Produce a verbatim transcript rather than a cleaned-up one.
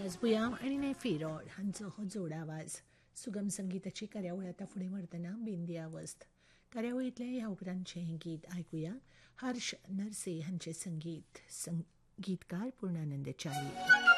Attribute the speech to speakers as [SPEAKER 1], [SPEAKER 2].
[SPEAKER 1] वाजबुया आणि nephew rod हांचो हो जोड आवाज. सुगम संगीताची कार्यावळ आतां फुडें व्हरतना बिंदी अवस्थ. कार्यावळींतलें ह्या उपरांतचें गीत आयकुया. हर्ष नरसे हांचें संगीत. संगीतकार पूर्णानंद च्यारी.